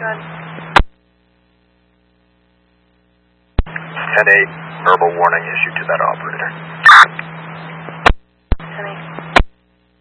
Good. 10-8, verbal warning issued to that operator.